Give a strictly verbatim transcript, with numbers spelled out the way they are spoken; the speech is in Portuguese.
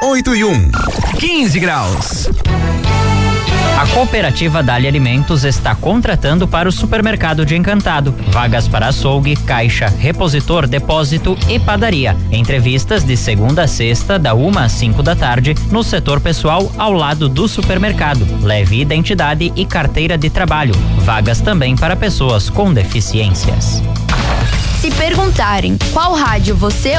oito e um. quinze graus. A cooperativa Dali Alimentos está contratando para o supermercado de Encantado. Vagas para açougue, caixa, repositor, depósito e padaria. Entrevistas de segunda a sexta, da uma às cinco da tarde, no setor pessoal ao lado do supermercado. Leve identidade e carteira de trabalho. Vagas também para pessoas com deficiências. Se perguntarem qual rádio você